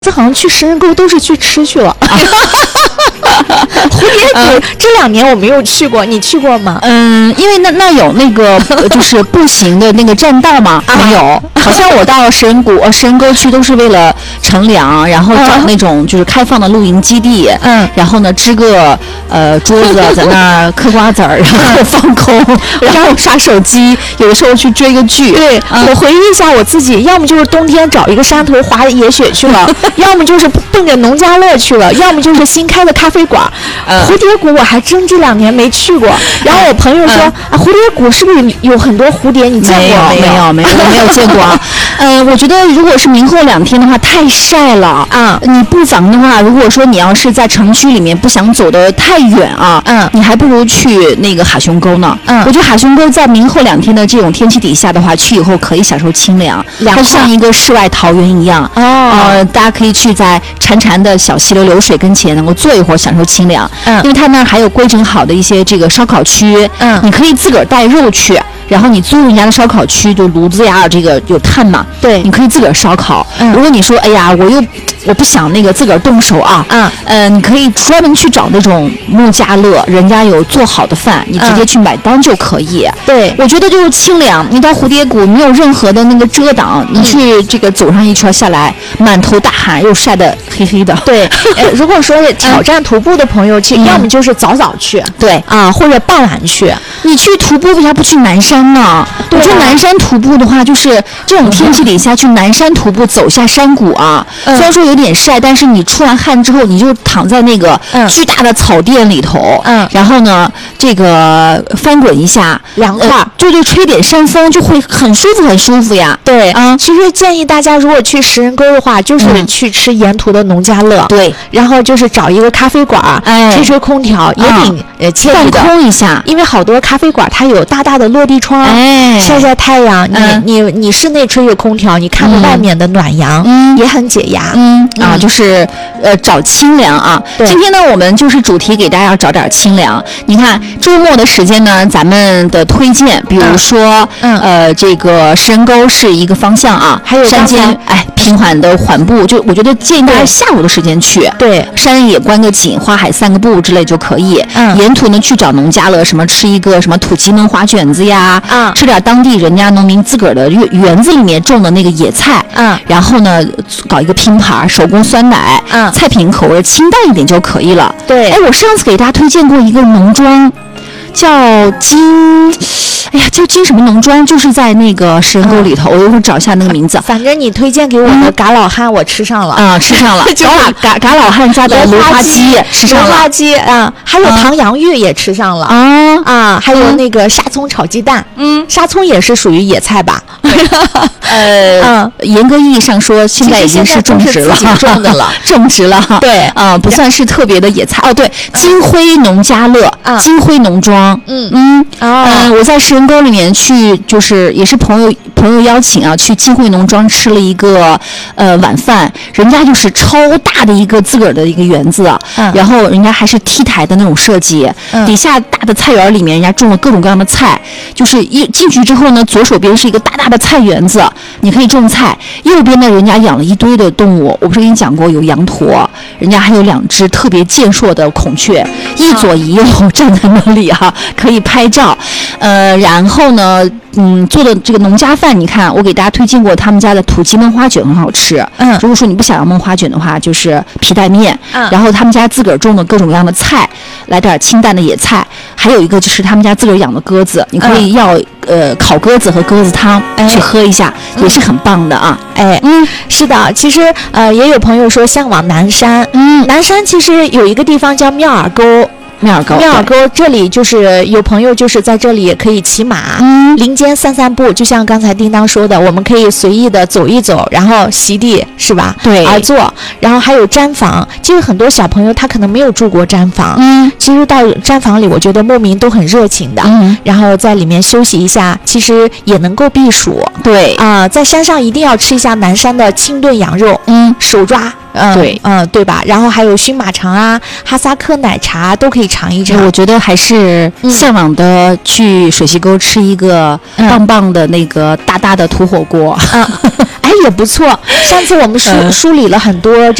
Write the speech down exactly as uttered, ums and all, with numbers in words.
这好像去食人沟都是去吃去了。蝴蝶谷、呃、这两年我没有去过，你去过吗？ 嗯，因为那那有那个就是步行的那个栈道嘛，没有。好像我到食人谷、呃食人沟去都是为了乘凉，然后找那种就是开放的露营基地，嗯，然后呢支个呃桌子在那儿嗑瓜子儿，然后放空，然后刷手机，有的时候去追个剧。 对、嗯，我回忆一下我自己，要么就是冬天找一个山头滑野雪去了，要么就是奔着农家乐去了，要么就是新开的咖啡馆。呃、蝴蝶谷我还真这两年没去过。然后我朋友说、嗯、啊，蝴蝶谷是不是有很多蝴蝶？你见过没有？没有，没有，没有见过。呃，我觉得如果是明后两天的话，太晒了啊。你不妨的话，如果说你要是在城区里面不想走得太远啊，嗯，你还不如去那个哈熊沟呢。嗯，我觉得哈熊沟在明后两天的这种天气底下的话，去以后可以享受清凉，它像一个世外桃源一样。哦，呃，大家可以去在潺潺的小溪流流水跟前，能够坐一会儿享受清凉。嗯，因为它那儿还有规整好的一些这个烧烤区。嗯，你可以自个儿带肉去。然后你租人家的烧烤区，就炉子呀，这个有炭嘛，对，你可以自个儿烧烤。嗯，如果你说，哎呀，我又我不想那个自个儿动手啊，嗯，呃，你可以专门去找那种农家乐，人家有做好的饭，你直接去买单就可以。嗯、对，我觉得就是清凉。你到蝴蝶谷没有任何的那个遮挡，你去这个走上一圈下来，满头大汗，又晒得黑黑的。 对，呃，如果说挑战徒步的朋友去，嗯、要么就是早早去，对啊，或者傍晚去。 你去徒步为啥不去南山？呢，我觉得南山徒步的话，就是这种天气底下去南山徒步，走下山谷啊。嗯、虽然说有点晒，但是你出完汗之后，你就躺在那个巨大的草甸里头，嗯，然后呢，这个翻滚一下， 凉快， 呃，就就吹点山风，就会很舒服，很舒服呀。 对啊，嗯，其实建议大家如果去食人沟的话，就是去吃沿途的农家乐，对，然后就是找一个咖啡馆，哎，吹吹空调，也挺呃惬意的， 放空一下。 因为好多咖啡馆它有大大的落地窗。哎，晒晒太阳，你、嗯、你你室内吹着空调，你看着外面的暖阳，嗯，也很解压， 嗯啊，就是呃找清凉啊。今天呢，我们就是主题给大家找点清凉。你看周末的时间呢，咱们的推荐，比如说，嗯、呃，这个食人沟是一个方向啊，还有山间，哎，平缓的缓步，就我觉得建议大家下午的时间去，对，山也观个景，花海散个步之类就可以。嗯，沿途呢去找农家乐，什么吃一个什么土鸡焖花卷子呀。啊，吃点当地人家农民自个儿的园子里面种的那个野菜，嗯，然后呢搞一个拼盘，手工酸奶，嗯，菜品口味清淡一点就可以了。对，哎，我上次给大家推荐过一个农庄，叫金。哎呀，叫金什么农庄，就是在那个食人沟里头，嗯、我一会儿找一下那个名字。 反正你推荐给我的嘎老汉，我吃上了啊、嗯，吃上了。就是嘎嘎老汉家的芦花鸡吃上了， 芦花鸡啊，还有糖洋芋也吃上了啊啊，还有那个沙葱炒鸡蛋，嗯，沙葱也是属于野菜吧？ 呃，嗯，严格意义上说，现在已经是种植了， 种的了， 种植了。对，啊、呃，不算是特别的野菜哦。对，金辉农家乐，嗯、金辉农庄，嗯嗯，哦、呃，我在食人沟里面去，就是也是朋友朋友邀请啊，去金辉农庄吃了一个呃晚饭，人家就是超大的一个自个儿的一个园子，嗯，然后人家还是 T 台的那种设计，嗯，底下大的菜园里面人家种了各种各样的菜，就是一进去之后呢，左手边是一个大大的菜园子，你可以种菜，右边呢人家养了一堆的动物，我不是跟你讲过有羊驼，人家还有两只特别健硕的孔雀，一左一右站在那里哈、啊，可以拍照，呃，然后呢，嗯，做的这个农家饭，你看我给大家推荐过他们家的土鸡焖花卷很好吃，嗯，如果说你不想要焖花卷的话，就是皮带面，嗯，然后他们家自个儿种的各种各样的菜，来点清淡的野菜，还有一个就是他们家自个儿养的鸽子，你可以要、嗯、呃烤鸽子和鸽子汤、哎、去喝一下，也是很棒的啊。 哎，嗯，是的，其实呃也有朋友说向往南山，嗯，南山其实有一个地方叫妙耳沟。 妙耳沟， 妙耳沟这里就是有朋友就是在这里也可以骑马，嗯，林间散散步，就像刚才叮当说的，我们可以随意的走一走，然后席地是吧？对，而坐，然后还有毡房。其实很多小朋友他可能没有住过毡房，嗯，其实到毡房里，我觉得牧民都很热情的，嗯，然后在里面休息一下，其实也能够避暑。对啊、呃，在山上一定要吃一下南山的清炖羊肉，嗯，手抓。嗯，对，嗯，对吧？然后还有熏马肠啊、哈萨克奶茶都可以尝一尝。 我觉得还是向往的去水溪沟吃一个棒棒的那个大大的土火锅。 嗯，哎， 也不错。上次我们梳、嗯、梳理了很多